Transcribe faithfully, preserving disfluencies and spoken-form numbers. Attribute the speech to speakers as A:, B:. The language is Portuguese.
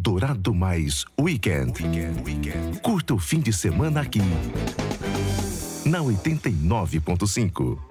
A: Eldorado Mais Weekend. Curta o fim de semana aqui na oitenta e nove ponto cinco.